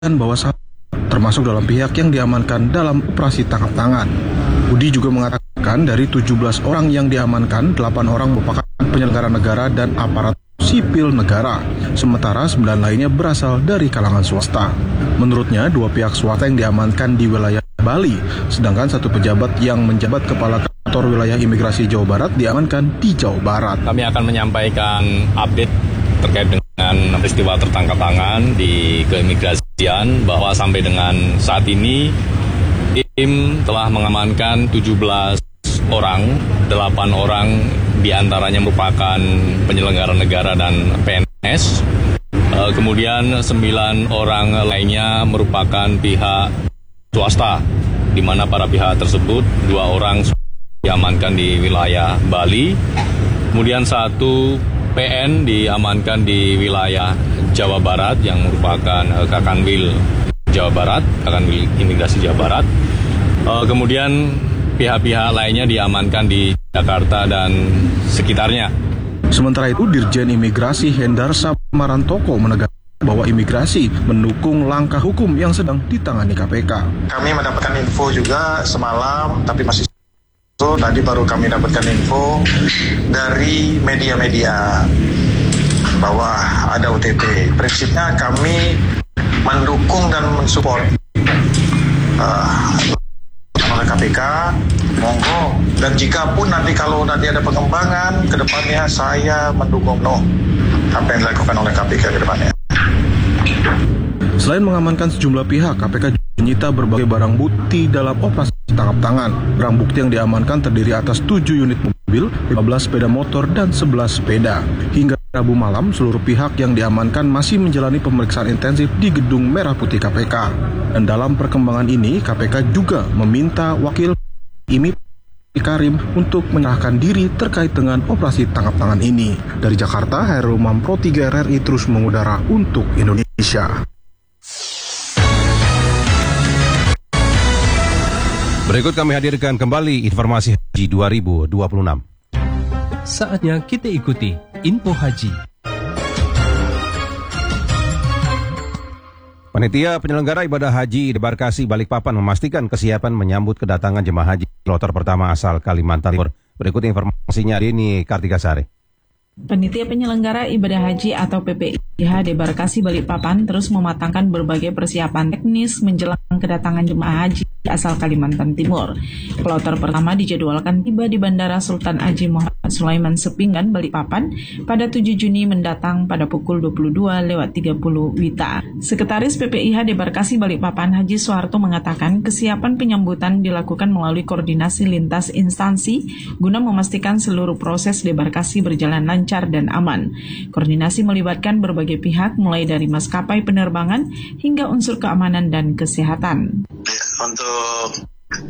bahwa termasuk dalam pihak yang diamankan dalam operasi tangkap tangan. Budi juga mengatakan dari 17 orang yang diamankan, 8 orang merupakan penyelenggara negara dan aparat sipil negara, sementara 9 lainnya berasal dari kalangan swasta. Menurutnya, 2 pihak swasta yang diamankan di wilayah Bali, sedangkan 1 pejabat yang menjabat kepala kantor wilayah imigrasi Jawa Barat diamankan di Jawa Barat. Kami akan menyampaikan update terkait dengan peristiwa tertangkap tangan di keimigrasian bahwa sampai dengan saat ini tim telah mengamankan 17 orang, 8 orang diantaranya merupakan penyelenggara negara dan PNS, kemudian 9 orang lainnya merupakan pihak swasta, di mana para pihak tersebut 2 orang diamankan di wilayah Bali, kemudian 1 PN diamankan di wilayah Jawa Barat yang merupakan Kakanwil Jawa Barat, Kakanwil Imigrasi Jawa Barat. Kemudian pihak-pihak lainnya diamankan di Jakarta dan sekitarnya. Sementara itu, Dirjen Imigrasi Hendar Samarantoko menegaskan bahwa imigrasi mendukung langkah hukum yang sedang ditangani KPK. Kami mendapatkan info juga semalam, tapi masih tadi baru kami dapatkan info dari media-media bahwa ada OTT. Prinsipnya kami mendukung dan mensupport oleh KPK, monggo. Dan jika pun nanti kalau nanti ada pengembangan ke depannya, saya mendukung apa yang dilakukan oleh KPK ke depannya. Selain mengamankan sejumlah pihak, KPK juga menyita berbagai barang bukti dalam operasi tangkap tangan. Barang bukti yang diamankan terdiri atas 7 unit mobil, 15 sepeda motor, dan 11 sepeda. Hingga Rabu malam, seluruh pihak yang diamankan masih menjalani pemeriksaan intensif di Gedung Merah Putih KPK. Dan dalam perkembangan ini, KPK juga meminta wakil IMI Karim untuk menyerahkan diri terkait dengan operasi tangkap tangan ini. Dari Jakarta, Hairul Umam, Pro 3 RRI terus mengudara untuk Indonesia. Berikut kami hadirkan kembali informasi Haji 2026. Saatnya kita ikuti Info Haji. Panitia penyelenggara ibadah haji Debarkasi Balikpapan memastikan kesiapan menyambut kedatangan jemaah haji kloter pertama asal Kalimantan Timur. Berikut informasinya Deni Kartikasari. Panitia penyelenggara ibadah haji atau PPIH Debarkasi Balikpapan terus mematangkan berbagai persiapan teknis menjelang kedatangan jemaah haji asal Kalimantan Timur. Kloter pertama dijadwalkan tiba di Bandara Sultan Haji Muhammad Sulaiman Sepinggan, Balikpapan pada 7 Juni mendatang pada pukul 22.30 WITA. Sekretaris PPIH Debarkasi Balikpapan Haji Soeharto mengatakan kesiapan penyambutan dilakukan melalui koordinasi lintas instansi guna memastikan seluruh proses debarkasi berjalan lancar dan aman. Koordinasi melibatkan berbagai pihak mulai dari maskapai penerbangan hingga unsur keamanan dan kesehatan. Untuk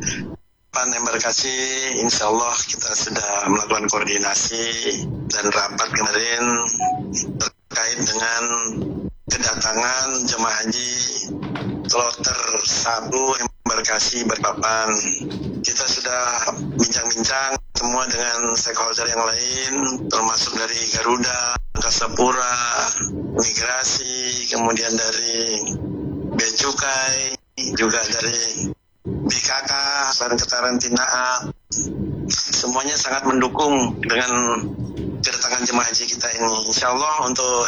embarkasi, insya Allah kita sudah melakukan koordinasi dan rapat kemarin terkait dengan kedatangan jemaah haji kloter 1 embarkasi Balikpapan. Kita sudah bincang-bincang semua dengan stakeholder yang lain, termasuk dari Garuda, Angkasa Pura, Migrasi, kemudian dari Bea Cukai, juga dari BKK dan kekarantinaan. Semuanya sangat mendukung dengan kedatangan jemaah haji kita ini. Insya Allah untuk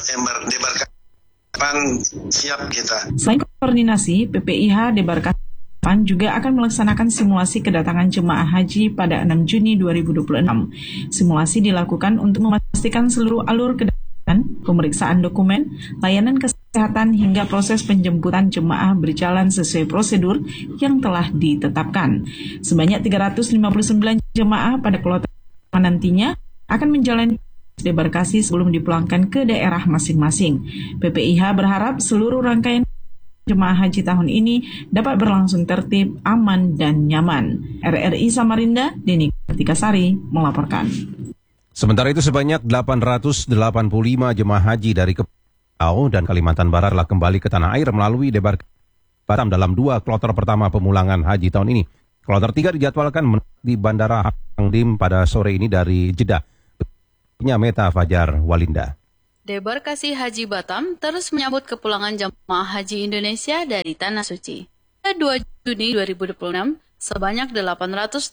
debarkasi siap kita. Selain koordinasi, PPIH Debarkasi juga akan melaksanakan simulasi kedatangan jemaah haji pada 6 Juni 2026. Simulasi dilakukan untuk memastikan seluruh alur kedatangan, pemeriksaan dokumen, layanan kesehatan hingga proses penjemputan jemaah berjalan sesuai prosedur yang telah ditetapkan. Sebanyak 359 jemaah pada kloter nantinya akan menjalani debarkasi sebelum dipulangkan ke daerah masing-masing. PPIH berharap seluruh rangkaian jemaah haji tahun ini dapat berlangsung tertib, aman, dan nyaman. RRI Samarinda, Deni Kartikasari melaporkan. Sementara itu sebanyak 885 jemaah haji dari Kepulauan dan Kalimantan Barat telah kembali ke tanah air melalui debarkasi Batam dalam 2 kloter pertama pemulangan haji tahun ini. Kloter 3 dijadwalkan di Bandara Hangdim pada sore ini dari Jeddah. Meta Fajar Walinda. Debarkasi Haji Batam terus menyambut kepulangan jemaah haji Indonesia dari Tanah Suci. Pada 2 Juni 2026, sebanyak 885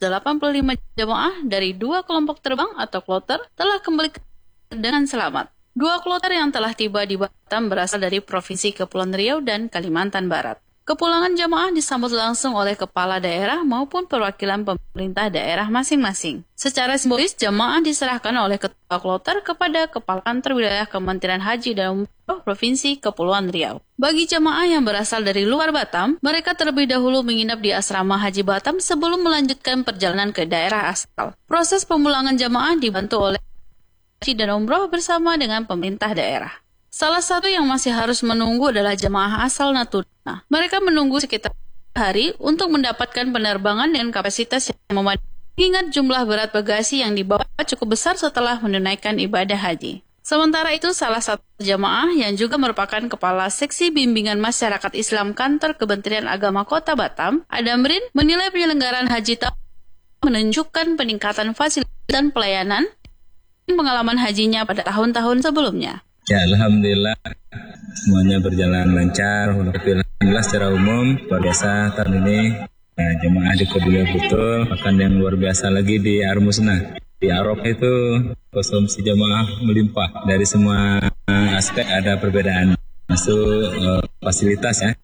jemaah dari 2 kelompok terbang atau kloter telah kembali dengan selamat. 2 kloter yang telah tiba di Batam berasal dari Provinsi Kepulauan Riau dan Kalimantan Barat. Kepulangan jemaah disambut langsung oleh kepala daerah maupun perwakilan pemerintah daerah masing-masing. Secara simbolis, jemaah diserahkan oleh ketua kloter kepada Kepala Kantor Wilayah Kementerian Haji dan Umroh Provinsi Kepulauan Riau. Bagi jemaah yang berasal dari luar Batam, mereka terlebih dahulu menginap di asrama Haji Batam sebelum melanjutkan perjalanan ke daerah asal. Proses pemulangan jemaah dibantu oleh Haji dan Umroh bersama dengan pemerintah daerah. Salah satu yang masih harus menunggu adalah jemaah asal Natuna. Mereka menunggu sekitar hari untuk mendapatkan penerbangan dengan kapasitas yang memadai. Ingat jumlah berat bagasi yang dibawa cukup besar setelah menunaikan ibadah haji. Sementara itu, salah satu jemaah yang juga merupakan Kepala Seksi Bimbingan Masyarakat Islam Kantor Kementerian Agama Kota Batam, Adamrin, menilai penyelenggaraan haji tahun menunjukkan peningkatan fasilitas dan pelayanan pengalaman hajinya pada tahun-tahun sebelumnya. Ya, alhamdulillah semuanya berjalan lancar. Alhamdulillah secara umum luar biasa tahun ini. Nah, jemaah dikebuli betul. Bahkan yang luar biasa lagi di Armusna. Di Arafah itu konsumsi jemaah melimpah. Dari semua aspek ada perbedaan. Masuk fasilitas ya.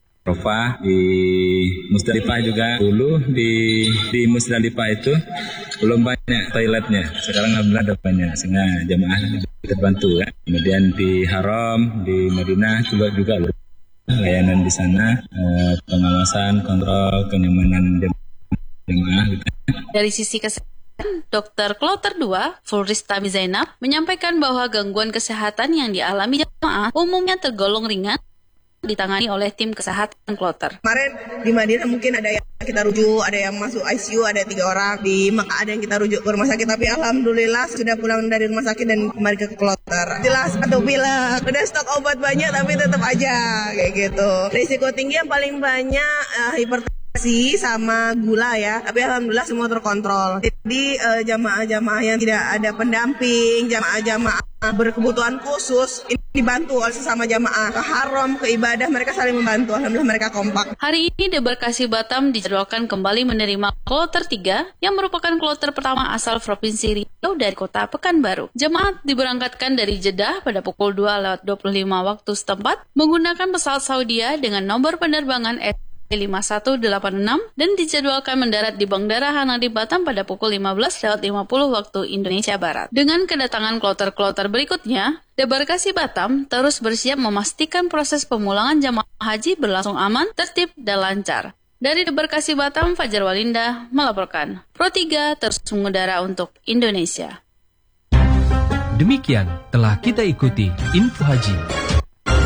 Arafah di Musdalifah juga. Dulu di Musdalifah itu belum banyak toiletnya. Sekarang alhamdulillah ada banyak. Sehingga jemaah terbantu ya. Kemudian di Haram, di Madinah juga layanan di sana, pengawasan, kontrol, kenyamanan jemaah. Dari sisi kesehatan, Dr. Kloter 2, Fulristami Zainab, menyampaikan bahwa gangguan kesehatan yang dialami jemaah umumnya tergolong ringan, ditangani oleh tim kesehatan kloter. Kemarin di Madinah mungkin ada yang kita rujuk, ada yang masuk ICU, ada 3 orang. Di Mekah ada yang kita rujuk ke rumah sakit, tapi alhamdulillah sudah pulang dari rumah sakit dan kembali ke kloter. Jelas atau pilek, udah stok obat banyak tapi tetap aja kayak gitu. Risiko tinggi yang paling banyak hipertensi sama gula ya, tapi alhamdulillah semua terkontrol. Jadi jamaah-jamaah yang tidak ada pendamping, jamaah-jamaah berkebutuhan khusus ini dibantu oleh sesama jamaah. Ke haram, ke ibadah mereka saling membantu. Alhamdulillah mereka kompak. Hari ini Debarkasi Batam dijadwalkan kembali menerima kloter 3 yang merupakan kloter pertama asal Provinsi Riau dari kota Pekanbaru. Jemaah diberangkatkan dari Jeddah pada pukul 2:25 waktu setempat menggunakan pesawat Saudia dengan nomor penerbangan 5186 dan dijadwalkan mendarat di Bandara Hanadi Batam pada pukul 15:50 waktu Indonesia Barat. Dengan kedatangan kloter-kloter berikutnya, Debarkasi Batam terus bersiap memastikan proses pemulangan jamaah haji berlangsung aman, tertib, dan lancar. Dari Debarkasi Batam, Fajar Walinda melaporkan. Pro 3 terus mengudara untuk Indonesia. Demikian telah kita ikuti Info Haji